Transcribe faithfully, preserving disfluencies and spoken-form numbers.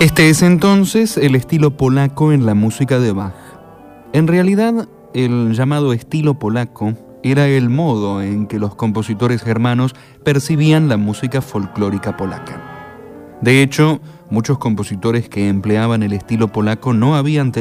Este es entonces el estilo polaco en la música de Bach. En realidad, el llamado estilo polaco era el modo en que los compositores germanos percibían la música folclórica polaca. De hecho, muchos compositores que empleaban el estilo polaco no habían tenido